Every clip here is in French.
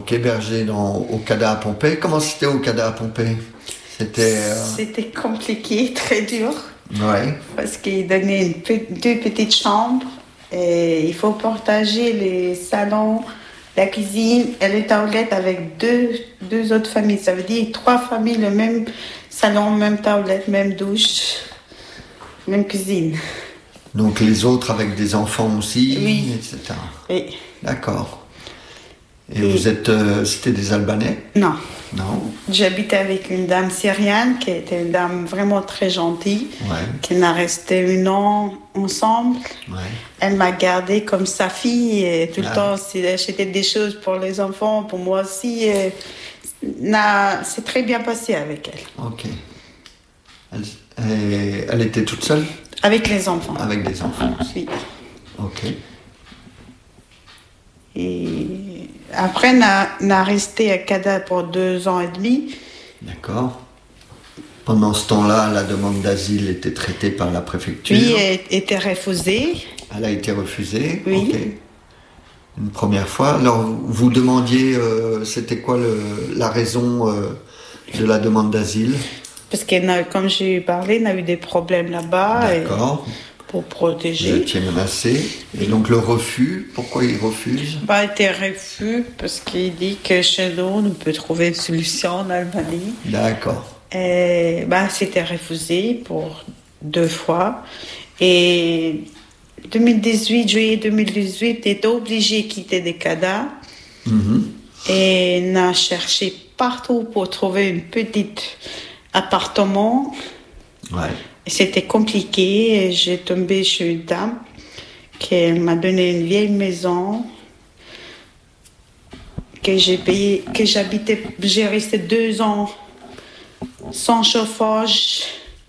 donc hébergée au CADA à Pompée. Comment c'était au CADA à Pompée? C'était compliqué, très dur. Ouais. Parce qu'ils donnaient deux petites chambres et il faut partager les salons, la cuisine et les toilettes avec deux autres familles. Ça veut dire 3 familles, le même salon, même toilette, même douche, même cuisine. Donc les autres avec des enfants aussi, oui. etc. Oui. D'accord. Et vous êtes... c'était des Albanais? Non. Non. J'habitais avec une dame syrienne qui était une dame vraiment très gentille, qui m'a resté 1 an ensemble. Ouais. Elle m'a gardée comme sa fille et tout le temps, elle achetait des choses pour les enfants, pour moi aussi. C'est très bien passé avec elle. Ok. Elle était toute seule? Avec les enfants. Avec des enfants. Oui. Ok. Et après, on a resté à CADA pour 2 ans et demi. D'accord. Pendant ce temps-là, la demande d'asile était traitée par la préfecture. Oui, elle était refusée. Elle a été refusée. Oui. Ok. Une première fois. Alors, vous demandiez, c'était quoi la raison de la demande d'asile? Parce que, comme j'ai parlé, on a eu des problèmes là-bas. D'accord. Pour protéger. Vous étiez menacé. Et donc le refus, pourquoi il refuse? Il était refus parce qu'il dit que chez nous, on peut trouver une solution en Albanie. D'accord. Et c'était refusé pour 2 fois. Et juillet 2018, il était obligé de quitter des CADA. Et on a cherché partout pour trouver un petit appartement. Ouais. C'était compliqué. J'ai tombé chez une dame qui m'a donné une vieille maison que j'ai payée, que j'habitais. J'ai resté 2 ans sans chauffage.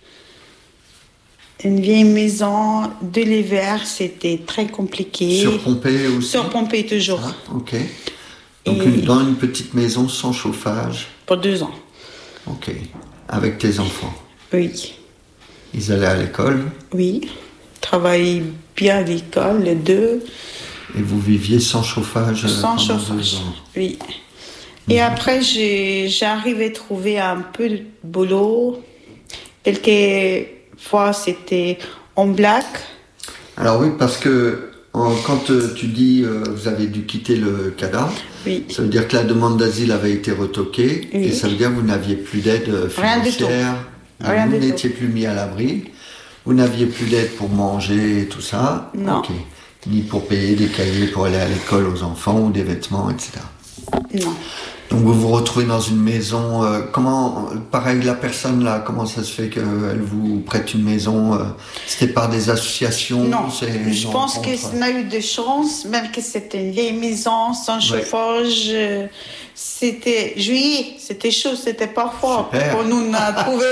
Une vieille maison de l'hiver, c'était très compliqué. Sur Pompée aussi? Sur Pompée toujours. Ah, ok. Donc dans une petite maison sans chauffage? Pour 2 ans. Ok. Avec tes enfants? Oui. Ils allaient à l'école? Oui. Travaillaient bien à l'école, les 2. Et vous viviez sans chauffage sans pendant chauffage. 2 ans? Oui. Et après, j'arrivais à trouver un peu de boulot. Quelques fois, c'était en black. Alors oui, parce que quand tu dis vous avez dû quitter le CADA, oui. Ça veut dire que la demande d'asile avait été retoquée, oui. Et ça veut dire que vous n'aviez plus d'aide financière, vous n'étiez plus mis à l'abri, vous n'aviez plus d'aide pour manger et tout ça, non. Okay. Ni pour payer des cahiers pour aller à l'école aux enfants ou des vêtements, etc. Non. Donc vous vous retrouvez dans une maison, pareil, la personne là, comment ça se fait qu'elle vous prête une maison, c'était par des associations? Non, je pense qu'on a eu de chance, même que c'était une vieille maison, sans chauffage, c'était juillet, c'était chaud, c'était pas froid. Super. Pour nous, on a trouvé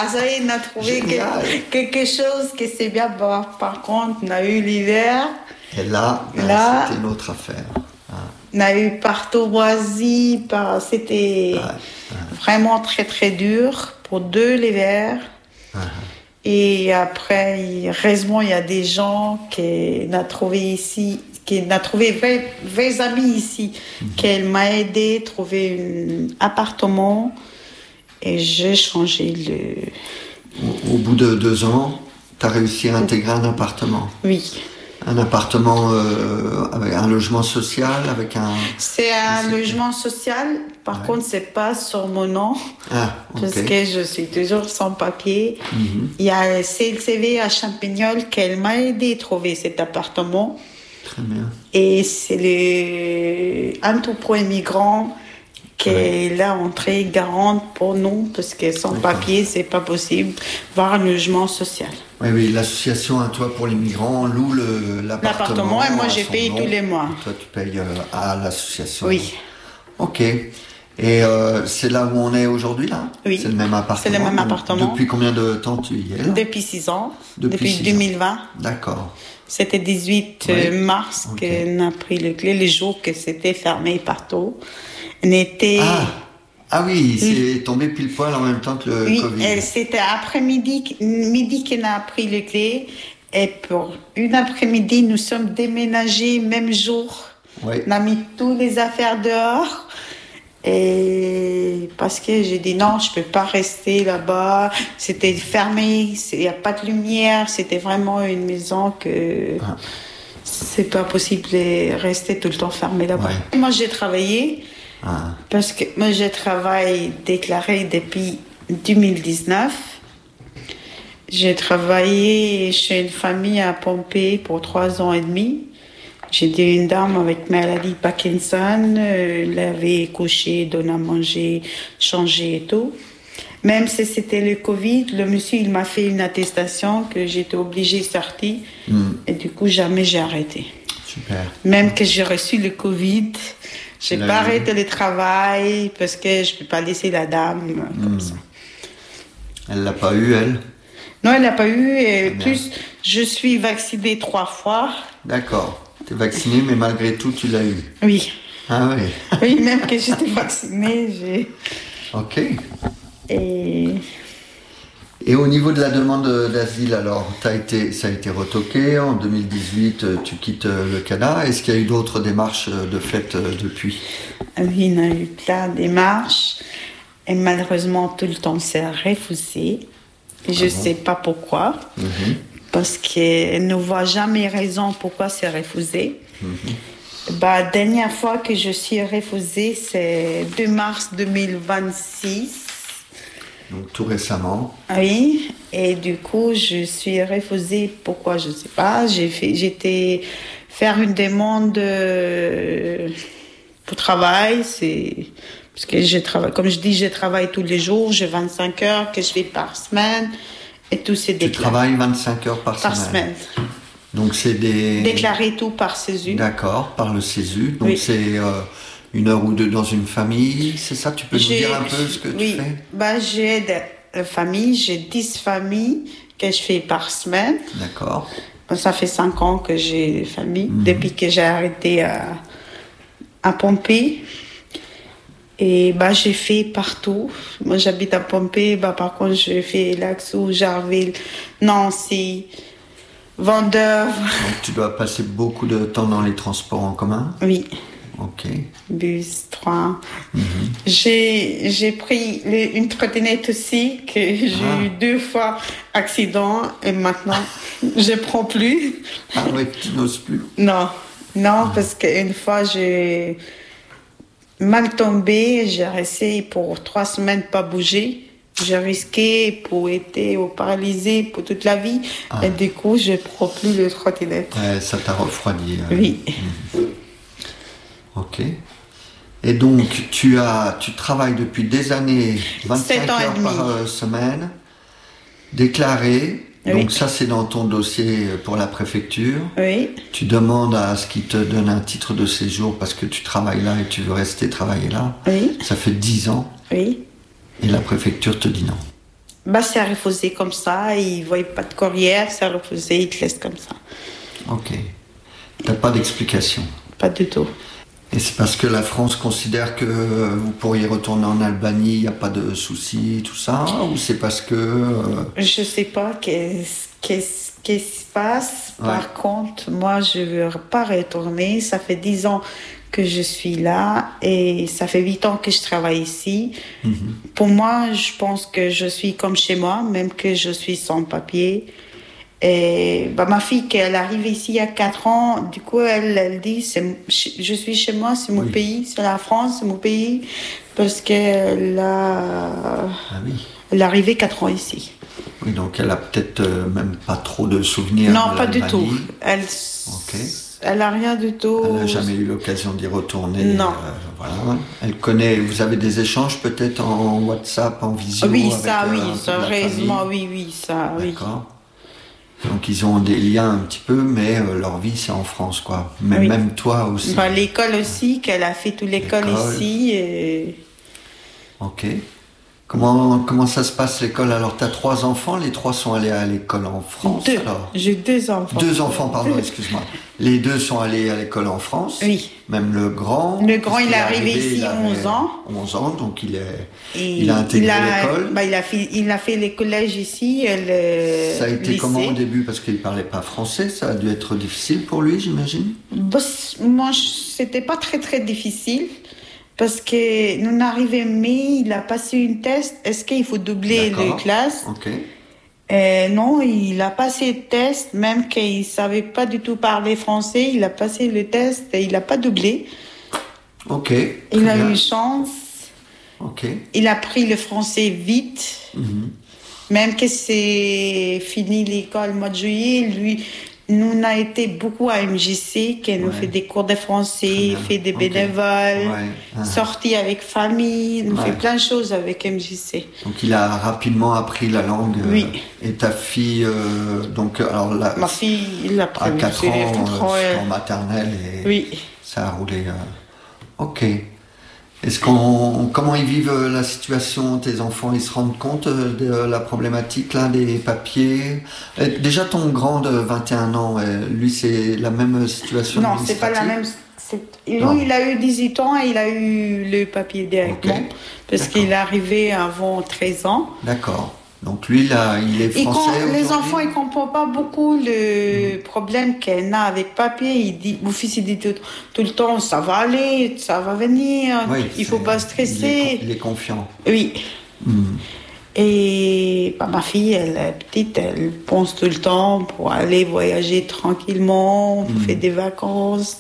quelque chose qui c'est bien. Par contre, on a eu l'hiver. Et là c'était une autre affaire. On a eu partout moisi, c'était vraiment très très dur pour 2 l'hiver. Et après, heureusement, il y a des gens qui ont trouvé ici, qui ont trouvé 20 amis ici, qui m'ont aidé à trouver un appartement. Et j'ai changé Au bout de 2 ans, tu as réussi à intégrer un appartement? Oui. Un appartement avec un logement social, avec un... C'est un logement social, par contre c'est pas sur mon nom, parce que je suis toujours sans papier. Il y a CLCV à Champignol qui m'a aidé à trouver cet appartement. Très bien. Et c'est un tout pour immigrants qui est là entrée garante pour nous, parce que sans papier c'est pas possible, voir un logement social. Oui, l'association Un Toit pour les migrants loue l'appartement. Et moi, j'ai payé tous les mois. Et toi, tu payes à l'association. Oui. Ok. Et c'est là où on est aujourd'hui, là? Oui. C'est le même appartement? C'est le même appartement. Depuis combien de temps tu y es là? Depuis 6 ans. Depuis 2020. D'accord. C'était 18 mars qu'on a pris le clé, le jour que c'était fermé partout. On était... Ah oui, c'est tombé pile poil en même temps que le Covid. Oui, c'était après-midi qu'on a pris les clés. Et pour une après-midi, nous sommes déménagés même jour. Oui. On a mis toutes les affaires dehors. Et parce que j'ai dit non, je peux pas rester là-bas. C'était fermé, il n'y a pas de lumière. C'était vraiment une maison que c'est pas possible de rester tout le temps fermé là-bas. Ouais. Moi, j'ai travaillé parce que moi, j'ai travaillé déclaré depuis 2019. J'ai travaillé chez une famille à Pompée pour 3 ans et demi. J'étais une dame avec maladie Parkinson, laver, coucher, donner à manger, changer et tout. Même si c'était le Covid, le monsieur il m'a fait une attestation que j'étais obligée de sortir. Et du coup, jamais j'ai arrêté. Super. Même que j'ai reçu le Covid, j'ai pas arrêté le travail parce que je peux pas laisser la dame comme ça. Elle l'a pas eu, elle? Non, elle l'a pas eu. Et plus, je suis vaccinée 3 fois. D'accord. Tu es vaccinée, mais malgré tout, tu l'as eu. Oui. Ah oui. Oui, même que j'étais vaccinée, j'ai... Ok. Et au niveau de la demande d'asile, alors, ça a été retoqué. En 2018, tu quittes le Canada. Est-ce qu'il y a eu d'autres démarches de fait depuis? Oui, il y a eu plein de démarches. Et malheureusement, tout le temps, c'est refusé. Je ne sais pas pourquoi. Parce qu'elle ne voit jamais raison pourquoi c'est refusé. La dernière fois que je suis refusée, c'est 2 mars 2026. Donc tout récemment. Oui, et du coup, je suis refusée. Pourquoi, je ne sais pas. J'étais faire une demande pour travail. Parce que je travaille, comme je dis, je travaille tous les jours. J'ai 25 heures que je fais par semaine. Et tout c'est déclaré. Tu travailles 25 heures par semaine. Donc c'est des... Déclaré tout par CESU. D'accord, par le CESU. Donc c'est 1 heure ou 2 dans une famille, c'est ça? Tu peux nous dire un peu ce que tu fais? J'ai des familles, j'ai 10 familles que je fais par semaine. D'accord. Ça fait 5 ans que j'ai des familles, depuis que j'ai arrêté à Pompée. Et j'ai fait partout. Moi, j'habite à Pompée. Par contre, j'ai fait Laxou, Jarville, Nancy, Vendôme. Donc, tu dois passer beaucoup de temps dans les transports en commun? Oui. Ok. Bus, train. J'ai pris une trottinette aussi, que j'ai eu 2 fois accident. Et maintenant, je ne prends plus. Ah oui, tu n'oses plus? Non, parce qu'une fois, j'ai... mal tombé, j'ai resté pour 3 semaines pas bouger. J'ai risqué pour être paralysée pour toute la vie. Et du coup, je ne prends plus le trottinette. Ouais, ça t'a refroidi. Oui. Ok. Et donc, tu travailles depuis des années, 25 heures par semaine, déclaré. Donc ça, c'est dans ton dossier pour la préfecture. Oui. Tu demandes à ce qu'ils te donnent un titre de séjour parce que tu travailles là et tu veux rester travailler là. Oui. Ça fait 10 ans. Oui. Et la préfecture te dit non. C'est refusé comme ça. Ils ne voient pas de courrier, c'est refusé, ils te laissent comme ça. Ok. T'as pas d'explication? Pas du tout. Et c'est parce que la France considère que vous pourriez retourner en Albanie, il n'y a pas de souci, tout ça? Ou c'est parce que... Je ne sais pas qu'est-ce qui se passe. Par contre, moi, je ne veux pas retourner. Ça fait 10 ans que je suis là et ça fait 8 ans que je travaille ici. Pour moi, je pense que je suis comme chez moi, même que je suis sans papier. Et ma fille, elle arrive ici il y a 4 ans, du coup, elle dit, je suis chez moi, c'est mon pays, c'est la France, c'est mon pays, parce qu'elle elle est arrivée 4 ans ici. Oui, donc elle a peut-être même pas trop de souvenirs. Non, pas du tout. Elle a rien du tout. Elle n'a jamais eu l'occasion d'y retourner. Non. Voilà. Elle connaît. Vous avez des échanges peut-être en WhatsApp, en visio? Oui, ça, heureusement, oui, ça, oui. D'accord. Donc ils ont des liens un petit peu, mais leur vie c'est en France, quoi. Même toi aussi. L'école aussi, qu'elle a fait toute l'école ici. Et... Ok. Comment ça se passe l'école? Alors tu as 3 enfants, les 3 sont allés à l'école en France? Alors j'ai 2 enfants. 2 enfants, pardon, excuse-moi. Les 2 sont allés à l'école en France? Oui. Même le grand? Le grand, il est arrivé ici à 11 ans. 11 ans, donc il a intégré l'école? Il a fait les collèges ici. Ça a été lycée. Comment au début? Parce qu'il ne parlait pas français, ça a dû être difficile pour lui, j'imagine? Moi, c'était pas très très difficile. Parce que nous arrivons mai, il a passé une test. Est-ce qu'il faut doubler les classes? Ok. Non, il a passé le test, même qu'il ne savait pas du tout parler français. Il a passé le test et il n'a pas doublé. Ok. Il a eu chance. Ok. Il a pris le français vite. Même que c'est fini l'école le mois de juillet, lui, nous on a été beaucoup à MJC, qui nous fait des cours de français, fait des bénévoles, sorti avec famille, nous fait plein de choses avec MJC. Donc il a rapidement appris la langue. Oui. Et ta fille, donc alors ma fille, il a pris à 4 ans, en maternelle et ça a roulé. Ok. Comment ils vivent la situation, tes enfants, ils se rendent compte de la problématique là, des papiers? Déjà ton grand de 21 ans, lui c'est la même situation? Non, c'est pas la même. Lui, il a eu 18 ans et il a eu le papier directement, parce qu'il est arrivé avant 13 ans. D'accord. Donc lui, là, il est français. Les enfants, ils ne comprennent pas beaucoup le problème qu'on a avec papier. Mon fils, il dit tout le temps, ça va aller, ça va venir, il ne faut pas stresser. Il est confiant. Oui. Et ma fille, elle est petite, elle pense tout le temps pour aller voyager tranquillement, faire des vacances.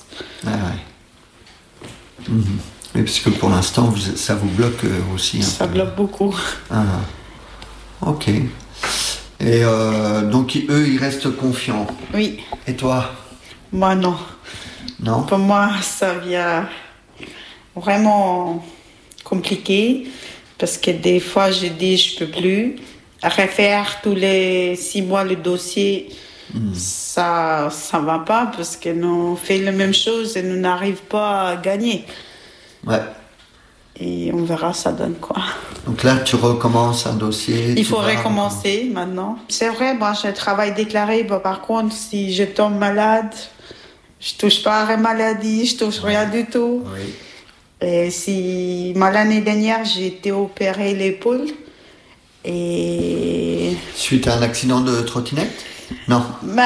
Et parce que pour l'instant, ça vous bloque aussi. Ça bloque beaucoup. Ok. Et donc eux, ils restent confiants. Oui. Et toi? Moi, non. Non? Pour moi, ça vient vraiment compliqué, parce que des fois, je dis, je peux plus. Refaire tous les 6 mois le dossier, ça va pas, parce que nous fait la même chose et nous n'arrivons pas à gagner. Ouais. Et on verra ça donne quoi. Donc là, tu recommences un dossier. Il faut recommencer maintenant. C'est vrai, moi, j'ai un travail déclaré. Par contre, si je tombe malade, je touche pas à la maladie, je touche rien du tout. Oui. Et l'année dernière, j'ai été opérée l'épaule. Et... Suite à un accident de trottinette? Non.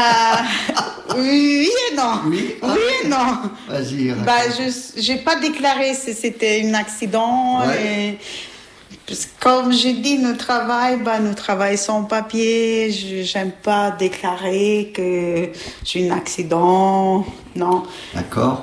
Oui et non. Oui et non. Vas-y. Je n'ai pas déclaré si c'était un accident. Et, comme j'ai dit, nous travaillons sans papier. Je n'aime pas déclarer que j'ai un accident. Non. D'accord.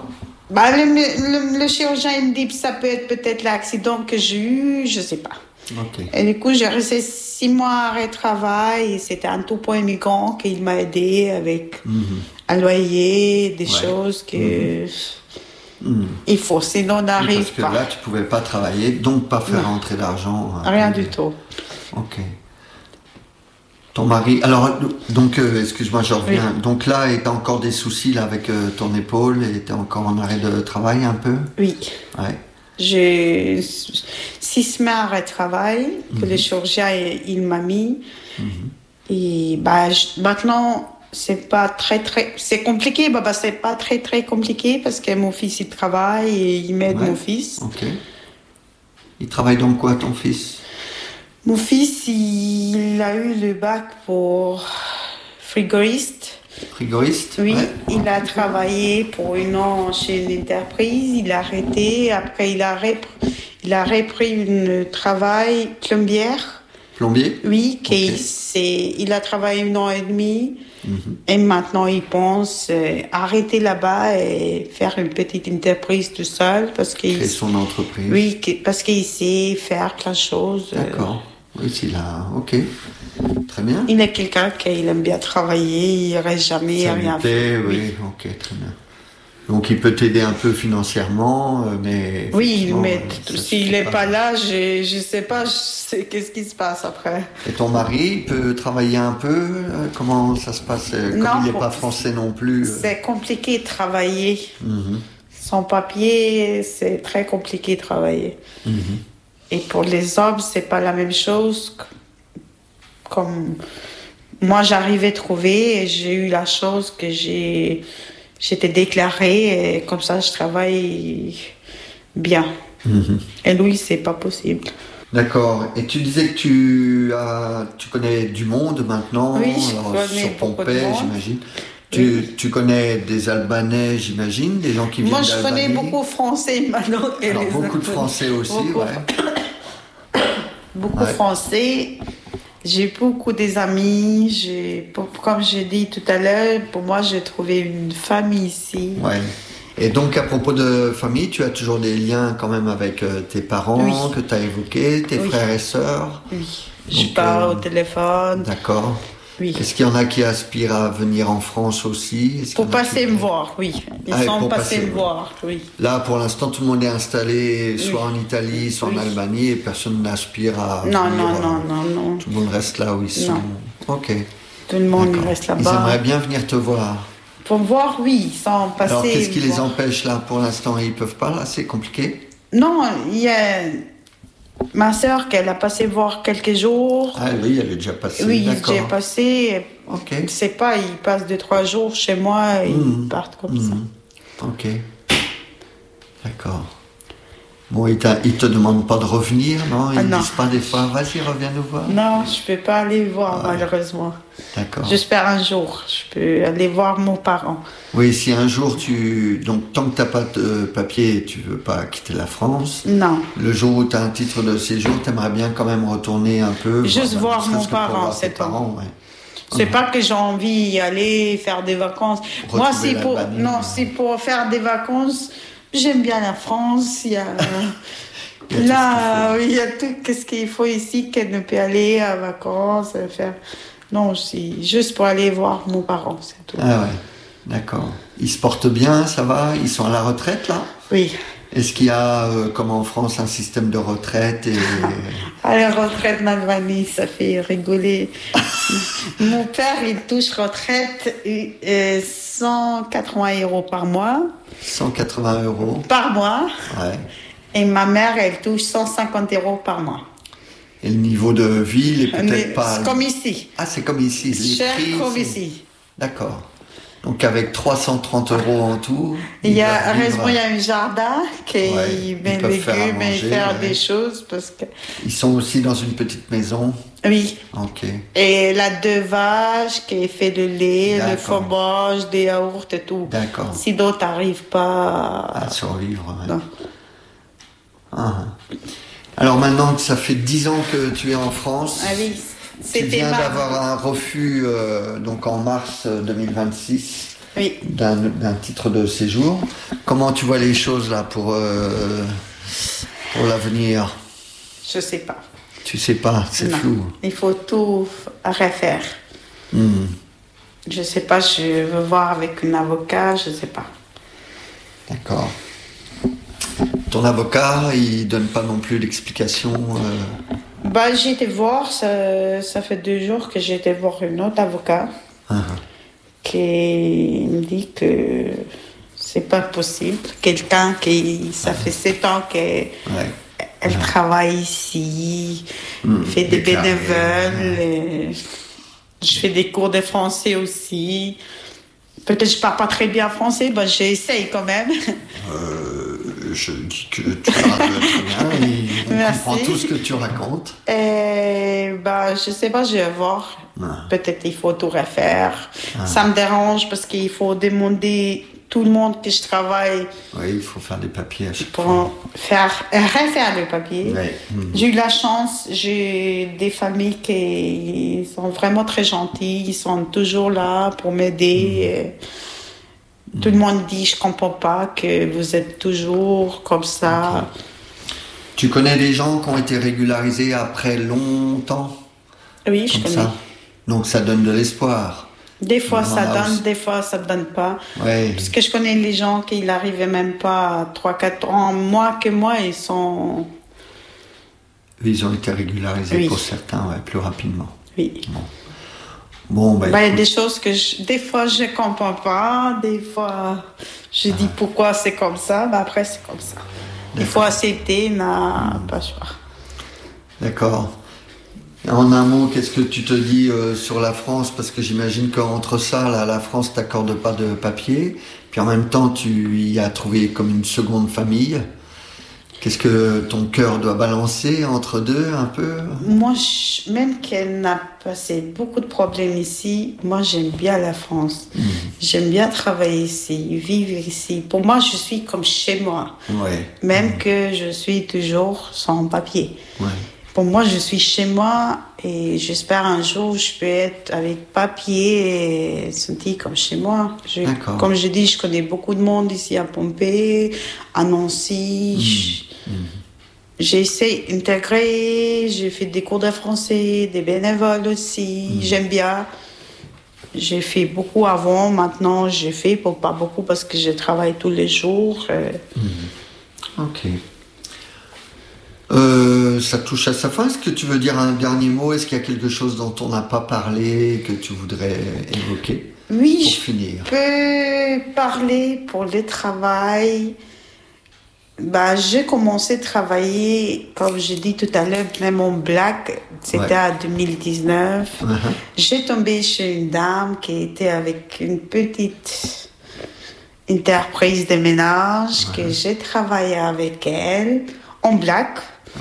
Le chirurgien il me dit que ça peut être peut-être l'accident que j'ai eu, je ne sais pas. Okay. Et du coup, j'ai resté 6 mois à arrêt de travail. C'était un tout point migrant qu'il m'a aidé avec un loyer, des choses que il faut, sinon on n'arrive pas. Parce que là, tu ne pouvais pas travailler, donc pas faire rentrer d'argent. Rien du tout. Ok. Ton mari, alors, donc, excuse-moi, je reviens. Oui. Donc là, tu as encore des soucis là, avec ton épaule et tu es encore en arrêt de travail un peu? Oui. Ouais. J'ai 6 semaines arrêt de travail que le chirurgien il m'a mis. Et maintenant, c'est pas c'est compliqué. C'est pas très compliqué parce que mon fils il travaille et il m'aide mon fils. Ok. Il travaille dans quoi ton fils? Mon fils, il a eu le bac pour frigoriste. Frigoriste? Oui, il a travaillé pour 1 an chez une entreprise, il a arrêté, après il a repris un travail plombière. Plombier? Oui, il a travaillé 1 an et demi et maintenant il pense arrêter là-bas et faire une petite entreprise tout seul parce qu'il créer son entreprise. Oui, parce qu'il sait faire plein de choses. D'accord. Oui, c'est là. Ok. Très bien. Il est quelqu'un qui aime bien travailler, il ne reste jamais à rien faire. Oui, ok, très bien. Donc il peut t'aider un peu financièrement, mais... Oui, mais s'il n'est pas là, je ne sais pas qu'est-ce qui se passe après. Et ton mari peut travailler un peu? Comment ça se passe? Comme il n'est pas français non plus. C'est compliqué de travailler. Sans papier, c'est très compliqué de travailler. Et pour les hommes, c'est pas la même chose. Comme moi, j'arrivais à trouver et j'ai eu la chance que j'étais déclarée et comme ça, je travaille bien. Et lui, c'est pas possible. D'accord. Et tu disais que tu connais du monde maintenant, oui, je connais sur Pompey, j'imagine. Tu connais des Albanais, j'imagine, des gens qui viennent d'Albanie? Moi, je connais beaucoup français maintenant. Alors, beaucoup de français aussi, beaucoup français. J'ai beaucoup des amis. Comme j'ai dit tout à l'heure, pour moi, j'ai trouvé une famille ici. Ouais. Et donc, à propos de famille, tu as toujours des liens quand même avec tes parents que tu as évoqués, tes frères et sœurs? Oui. Je parle au téléphone. D'accord. Oui. Est-ce qu'il y en a qui aspirent à venir en France aussi? Pour passer me voir, oui. Ils sont passés me voir, oui. Là, pour l'instant, tout le monde est installé soit en Italie, soit en Albanie, et personne n'aspire à venir. Non. Tout le monde reste là où ils sont. Ok. Tout le monde reste là-bas. Ils aimeraient bien venir te voir. Pour me voir, oui, sans passer. Alors, qu'est-ce qui les empêche là pour l'instant? Ils peuvent pas, là? C'est compliqué? Non, il y a ma sœur qu'elle a passé voir quelques jours. Ah oui, elle est déjà passée. Oui, j'ai passé. Ok. Je ne sais pas, ils passent 2-3 jours chez moi et ils partent comme ça. Ok. D'accord. Bon, ils te demandent pas de revenir, non? Ils ne disent pas des fois, vas-y, reviens nous voir? Non, je peux pas aller voir, malheureusement. D'accord. J'espère un jour, je peux aller voir mon parent. Oui, si un jour donc tant que tu n'as pas de papier, tu veux pas quitter la France. Non. Le jour où tu as un titre de séjour, tu aimerais bien quand même retourner un peu. Juste voir mon parent, c'est tout. C'est pas que j'ai envie d'y aller faire des vacances. Moi, c'est pour faire des vacances. J'aime bien la France. Il y a il y a tout ce qu'il faut ici qu'elle ne peut aller à vacances faire. Non, c'est juste pour aller voir mon parent, c'est tout. Ah ouais, d'accord. Ils se portent bien, ça va? Ils sont à la retraite là? Oui. Est-ce qu'il y a, comme en France, un système de retraite À la retraite en Albanie, ça fait rigoler. Mon père, il touche retraite 180 € par mois. 180 € par mois. Ouais. Et ma mère, elle touche 150 € par mois. Et le niveau de vie, il est peut-être pas... C'est comme ici. Ah, c'est comme ici. Cher comme ici. D'accord. Donc avec 330 € en tout... Heureusement, il y a un jardin qui met légumes et faire des choses. Parce que... Ils sont aussi dans une petite maison? Oui. Ok. Et elle a 2 vaches qui fait le lait, le fromage, des yaourts et tout. D'accord. Si d'autres n'arrivent pas à survivre. Ouais. Non. Alors maintenant que ça fait 10 ans que tu es en France, tu viens d'avoir un refus donc en mars 2026 d'un titre de séjour. Comment tu vois les choses là pour l'avenir? Je sais pas. Tu sais pas, c'est flou. Il faut tout refaire. Je sais pas, je veux voir avec un avocat, je sais pas. D'accord. Ton avocat, il donne pas non plus l'explication j'ai été voir, ça fait 2 jours que j'ai été voir un autre avocat qui me dit que c'est pas possible. Quelqu'un ça fait 7 ans qu'elle travaille ici, fait des bénévoles, je fais des cours de français aussi. Peut-être je parle pas très bien français, j'essaye quand même. Je dis que tu parles très bien et on comprend tout ce que tu racontes. Je sais pas, je vais voir. Peut-être il faut tout refaire. Ça me dérange parce qu'il faut demander tout le monde que je travaille. Oui, il faut faire des papiers à chaque fois. Pour refaire les papiers. J'ai eu la chance, j'ai des familles qui sont vraiment très gentilles, ils sont toujours là pour m'aider. Tout le monde dit, je comprends pas que vous êtes toujours comme ça. Okay. Tu connais des gens qui ont été régularisés après longtemps? Oui, je connais. Donc ça donne de l'espoir. Des fois ça donne, des fois ça ne donne pas. Ouais. Parce que je connais les gens qui n'arrivaient même pas à 3-4 ans. Moi, ils sont... Ils ont été régularisés pour certains, plus rapidement. Oui. Bon, il y a des choses que des fois je ne comprends pas, des fois je dis pourquoi c'est comme ça, après c'est comme ça. Il faut accepter, n'a pas le choix. D'accord. En un mot, qu'est-ce que tu te dis sur la France? Parce que j'imagine qu'entre ça, là, la France ne t'accorde pas de papier, puis en même temps tu y as trouvé comme une seconde famille. Qu'est-ce que ton cœur doit balancer entre deux un peu? Moi, même qu'elle n'a passé beaucoup de problèmes ici, moi j'aime bien la France. J'aime bien travailler ici, vivre ici. Pour moi, je suis comme chez moi. Ouais. Même que je suis toujours sans papier. Ouais. Pour moi, je suis chez moi et j'espère un jour je peux être avec papier et sentir comme chez moi. Comme je dis, je connais beaucoup de monde ici à Pompée, à Nancy. J'ai essayé d'intégrer, j'ai fait des cours de français, des bénévoles aussi. J'aime bien. J'ai fait beaucoup avant, maintenant j'ai fait pas beaucoup parce que je travaille tous les jours. Ok. Ça touche à sa fin. Est-ce que tu veux dire un dernier mot? Est-ce qu'il y a quelque chose dont on n'a pas parlé que tu voudrais évoquer? Oui, pour finir. Je peux parler pour le travail. J'ai commencé à travailler, comme j'ai dit tout à l'heure, même en black, c'était en 2019. J'ai tombé chez une dame qui était avec une petite entreprise de ménage, que j'ai travaillé avec elle en black.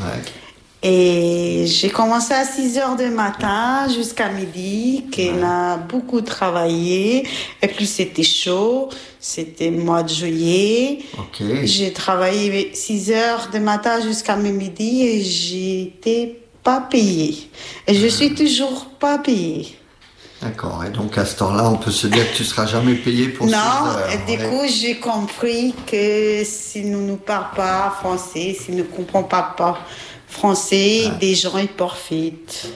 Et j'ai commencé à 6h du matin jusqu'à midi, qu'on a beaucoup travaillé. Et puis c'était chaud, c'était le mois de juillet. J'ai travaillé 6h du matin jusqu'à midi et j'étais pas payée. Et je suis toujours pas payée. D'accord, et donc à ce temps-là, on peut se dire que tu ne seras jamais payé pour 6 heures. Non, et du coup, j'ai compris que si nous ne parlons pas français, si nous ne comprenons pas français, des gens ils profitent.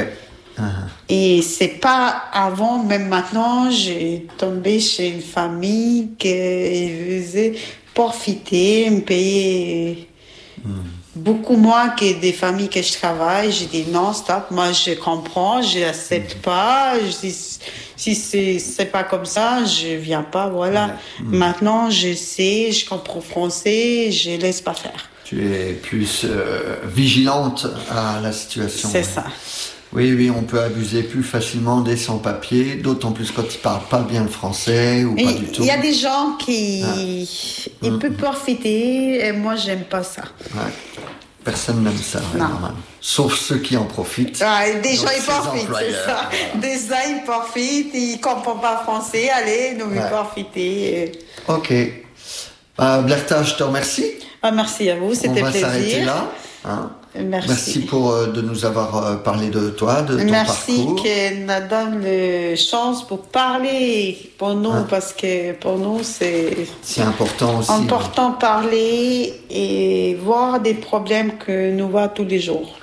Et c'est pas avant, même maintenant, j'ai tombé chez une famille qui faisait profiter, me payer beaucoup moins que des familles que je travaille. J'ai dit non, stop, moi je comprends, je n'accepte pas. Je dis, si c'est pas comme ça, je viens pas, voilà. Maintenant, je sais, je comprends français, je laisse pas faire. Tu es plus vigilante à la situation. C'est ça. Oui, on peut abuser plus facilement des sans-papiers, d'autant plus quand ils parlent pas bien le français ou pas du tout. Il y a des gens qui ils peuvent profiter et moi j'aime pas ça. Personne n'aime ça, normalement. Sauf ceux qui en profitent. Des gens ils profitent, c'est ça. Des gens ils profitent, ils comprennent pas français, allez, nous profiter. Ok. Blerta, je te remercie. Merci à vous, c'était plaisir. On va s'arrêter là. Merci de nous avoir parlé de toi, de ton parcours. Merci qu'elle nous donne la chance pour parler pour nous, parce que pour nous c'est important aussi. Important de parler et voir des problèmes que nous voyons tous les jours.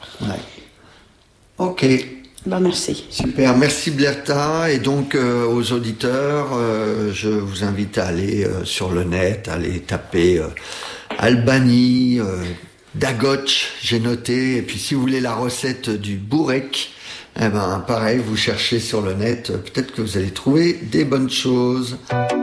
Ok. Merci. Super, merci Blerta. Et donc aux auditeurs, je vous invite à aller sur le net, à aller taper Albanie, Dagoch, j'ai noté. Et puis si vous voulez la recette du bourrek, pareil, vous cherchez sur le net, peut-être que vous allez trouver des bonnes choses.